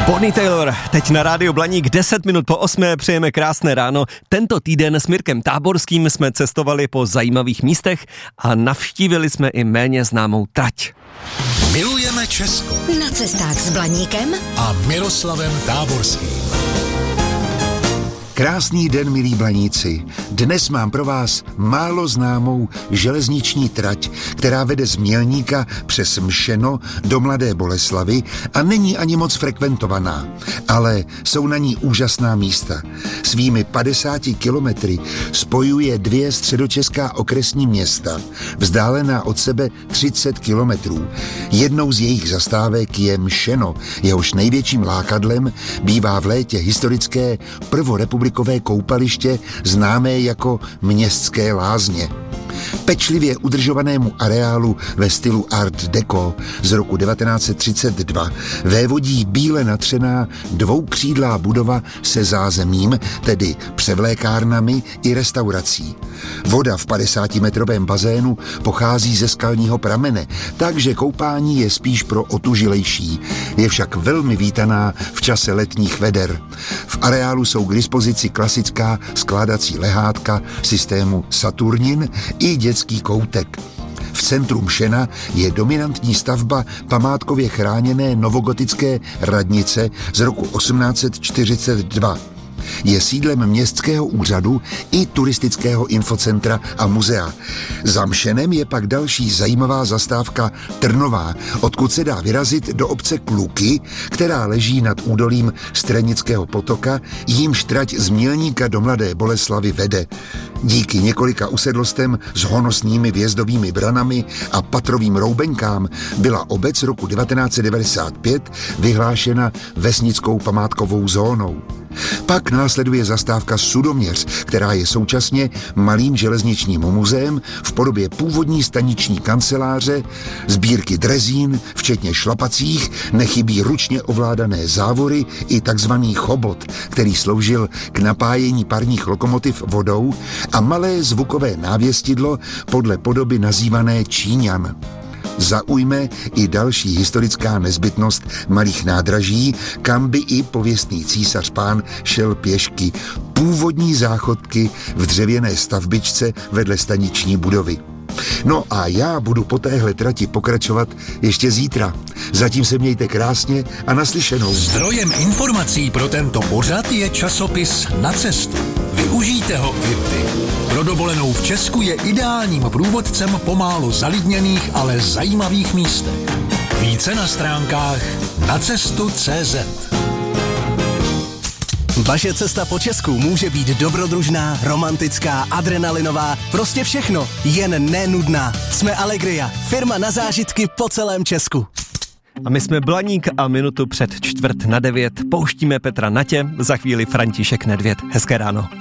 Bonnie Taylor, teď na rádiu Blaník 10 minut po 8, přejeme krásné ráno. Tento týden s Mirkem Táborským jsme cestovali po zajímavých místech a navštívili jsme i méně známou trať. Milujeme Česko. Na cestách s Blaníkem A Miroslavem Táborským. Krásný den, milí Blaníci. Dnes mám pro vás málo známou železniční trať, která vede z Mělníka přes Mšeno do Mladé Boleslavi a není ani moc frekventovaná, ale jsou na ní úžasná místa. Svými 50 kilometry spojuje 2 středočeská okresní města, vzdálená od sebe 30 kilometrů. Jednou z jejich zastávek je Mšeno, jehož největším lákadlem bývá v létě historické prvorepublikové koupaliště známé jako Městské lázně. Pečlivě udržovanému areálu ve stylu Art Deco z roku 1932 vévodí bíle natřená dvoukřídlá budova se zázemím, tedy převlékárnami i restaurací. Voda v 50-metrovém bazénu pochází ze skalního pramene, takže koupání je spíš pro otužilejší. Je však velmi vítaná v čase letních veder. V areálu jsou k dispozici klasická skládací lehátka systému Saturnin i dětský koutek. V centru Mšena je dominantní stavba památkově chráněné novogotické radnice z roku 1842. Je sídlem městského úřadu i turistického infocentra a muzea. Za Mšenem je pak další zajímavá zastávka Trnová, odkud se dá vyrazit do obce Kluky, která leží nad údolím Strenického potoka, jímž trať z Mělníka do Mladé Boleslavy vede. Díky několika usedlostem s honosnými vjezdovými branami a patrovým roubenkám byla obec roku 1995 vyhlášena vesnickou památkovou zónou. Pak následuje zastávka Sudoměř, která je současně malým železničním muzeem v podobě původní staniční kanceláře, sbírky drezín, včetně šlapacích, nechybí ručně ovládané závory i takzvaný chobot, který sloužil k napájení parních lokomotiv vodou, a malé zvukové návěstidlo podle podoby nazývané Číňan. Zaujme i další historická nezbytnost malých nádraží, kam by i pověstný císař pán šel pěšky, původní záchodky v dřevěné stavbičce vedle staniční budovy. No a já budu po téhle trati pokračovat ještě zítra. Zatím se mějte krásně a naslyšenou. Zdrojem informací pro tento pořad je časopis Na cestu. Využijte ho i vy. Pro dovolenou v Česku je ideálním průvodcem po málo zalidněných, ale zajímavých místech. Více na stránkách nacestu.cz. Vaše cesta po Česku může být dobrodružná, romantická, adrenalinová, prostě všechno, jen nenudná. Jsme Allegria, firma na zážitky po celém Česku. A my jsme Blaník a minutu před 8:45 pouštíme Petra Natě, za chvíli František Nedvěd. Hezké ráno.